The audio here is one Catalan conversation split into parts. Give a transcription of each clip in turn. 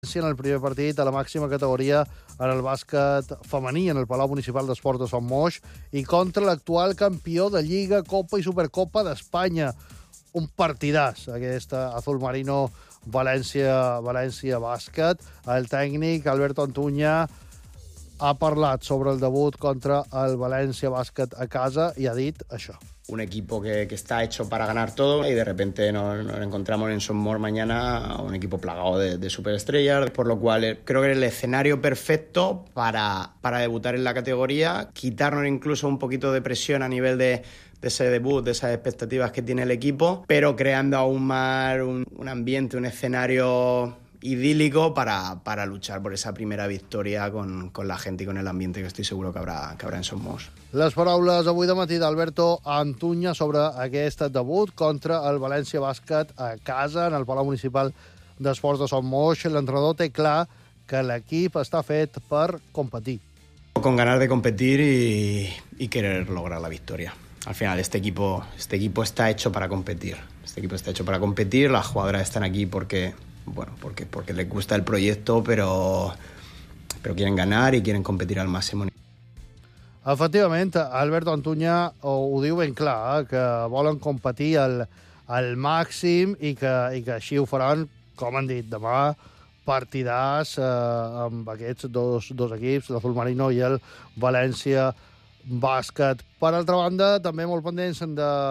en el primer partit a la màxima categoria en el bàsquet femení en el Palau Municipal d'Esports de Son Moix i contra l'actual campió de Lliga, Copa i Supercopa d'Espanya. Un partidàs, aquesta Azul Marino València Bàsquet. El tècnic Alberto Antuña ha parlat sobre el debut contra el València Bàsquet a casa i ha dit això. Un equipo que está hecho para ganar todo y de repente nos encontramos en Son Moix mañana un equipo plagado de superestrellas, por lo cual creo que es el escenario perfecto para debutar en la categoría, quitarnos incluso un poquito de presión a nivel de ese debut, de esas expectativas que tiene el equipo, pero creando aún más un ambiente, un escenario idílico para luchar por esa primera victoria con la gente y con el ambiente que estoy seguro que habrá en Son Moix. Les paraules avui de matí d'Alberto Antuña sobre aquest debut contra el València Bàsquet a casa en el Palau Municipal d'Esports de Son Moix. L'entrenador té clar que l'equip està fet per competir. Con ganas de competir y querer lograr la victoria. Al final este equipo está hecho para competir. Este equipo está hecho para competir, las jugadoras están aquí porque les gusta el proyecto, pero quieren ganar y quieren competir al máximo. Efectivament, Alberto Antuña ho diu ben clar, que volen competir al màxim i que així ho faran, com han dit, demà partidars amb aquests dos equips, l'Azul Marino i el València Bàsquet. Per altra banda, també molt pendents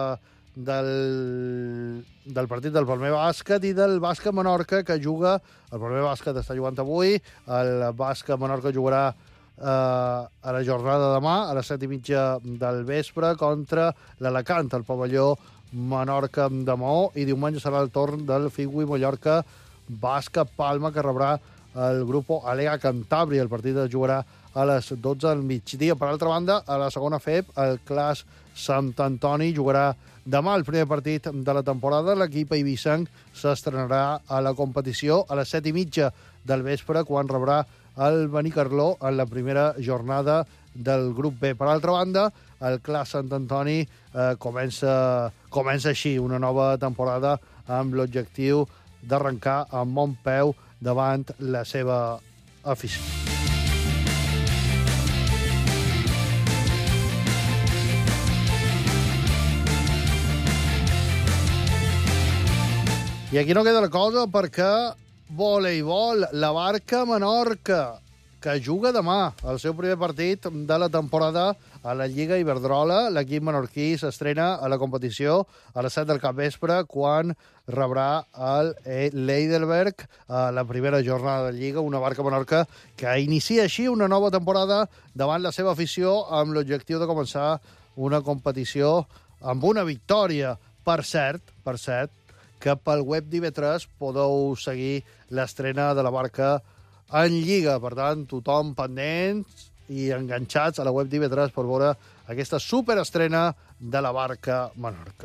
del partit del Palmer Bàsquet i del Bàsquet Menorca, que juga. El Palmer Bàsquet està jugant avui, el Bàsquet Menorca jugarà a la jornada de demà, a les 7:30 del vespre, contra l'Alacant, el pavelló Menorca de Maó, i diumenge serà el torn del Figui Mallorca Bàsquet Palma, que rebrà el grup Alega Cantàbria. El partit es jugarà a les 12 del migdia. Per altra banda, a la segona FEB, el Clas Sant Antoni jugarà demà el primer partit de la temporada. L'equip eivissenc s'estrenarà a la competició a les 7:30 del vespre, quan rebrà el Benicarló en la primera jornada del grup B. Per altra banda, el Clas Sant Antoni comença així una nova temporada amb l'objectiu d'arrencar amb bon peu davant la seva afició. I aquí no queda la cosa, perquè voleibol, la Barca Menorca, que juga demà el seu primer partit de la temporada a la Lliga Iberdrola. L'equip menorquí s'estrena a la competició a les 7 del capvespre, quan rebrà el l'Eidelberg a la primera jornada de Lliga. Una Barca Menorca que inicia així una nova temporada davant la seva afició, amb l'objectiu de començar una competició amb una victòria. Per cert, que pel web d'IV3 podeu seguir l'estrena de la Barca en Lliga. Per tant, tothom pendents i enganxats a la web d'IV3 per veure aquesta superestrena de la Barca Menorca.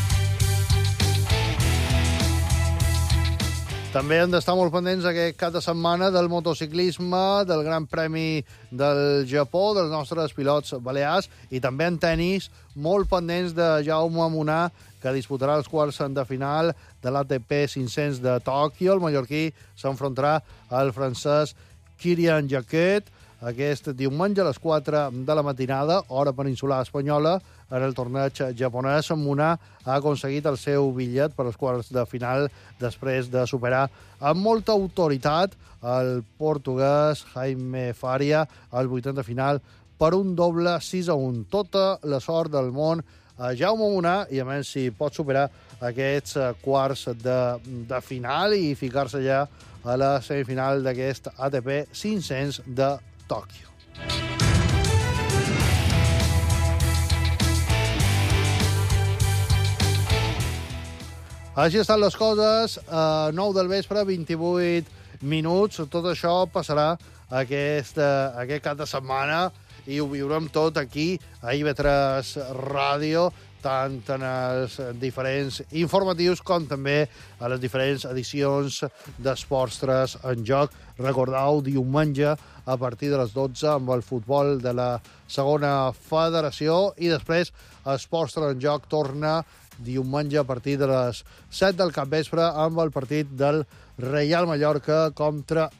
També hem d'estar molt pendents aquest cap de setmana del motociclisme, del Gran Premi del Japó, dels nostres pilots balears, i també en tenis, molt pendents de Jaume Munà, que disputarà els quarts de final de l'ATP 500 de Tòquio. El mallorquí s'enfrontarà al francès Kirian Jacquet aquest diumenge a les 4 de la matinada, hora peninsular espanyola, en el torneig japonès. Munà ha aconseguit el seu bitllet per als quarts de final després de superar amb molta autoritat el portuguès Jaime Faria als 80 de final per un doble 6-1. Tota la sort del món a Jaume Munà, i a més si pot superar aquests quarts de final i ficar-se ja a la semifinal d'aquest ATP 500 de Tòquio. Així estan les coses. 9 del vespre, 28 minuts. Tot això passarà aquest cap de setmana i ho viurem tot aquí a IV3 Ràdio, tant en els diferents informatius com també a les diferents edicions d'Esports 3 en joc. Recordeu, diumenge a partir de les 12 amb el futbol de la segona federació, i després Esports 3 en joc torna diumenge a partir de les 7 del capvespre amb el partit del Reial Mallorca contra